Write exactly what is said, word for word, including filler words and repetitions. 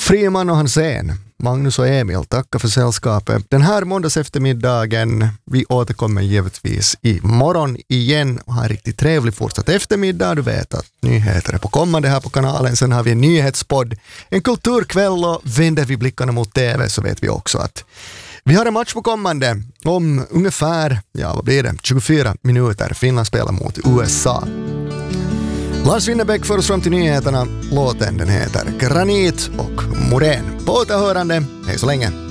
Friman och Hansén, Magnus och Emil, tackar för sällskapet. Den här måndags eftermiddagen, vi återkommer givetvis i morgon igen och har en riktigt trevlig fortsatt eftermiddag. Du vet att nyheter är på kommande här på kanalen. Sen har vi en nyhetspodd, en kulturkväll, och vänder vi blickarna mot tv så vet vi också att vi har en match på kommande om ungefär, ja vad blir det, tjugofyra minuter. Finland spelar mot U S A. Lars Winnerbäck för oss fram till nyheterna. Låten den heter Granit och Morén. På återhörande, hej så länge.